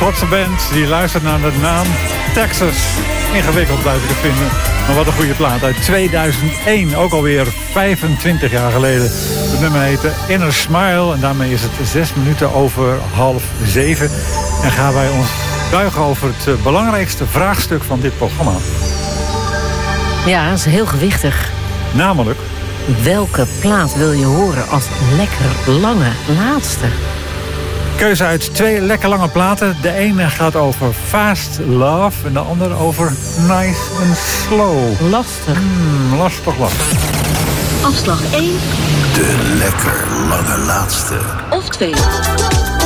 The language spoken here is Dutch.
Schotse band die luistert naar de naam Texas. Ingewikkeld blijf ik het vinden. Maar wat een goede plaat uit 2001. Ook alweer 25 jaar geleden. Het nummer heette Inner Smile. En daarmee is het 6 minuten over 6:30. En gaan wij ons buigen over het belangrijkste vraagstuk van dit programma. Ja, dat is heel gewichtig. Namelijk... welke plaat wil je horen als lekker lange laatste? Keuze uit 2 lekker lange platen. De ene gaat over Fast Love en de andere over Nice and Slow. Lastig. Lastig. Afslag 1. De lekker lange laatste. Of 2.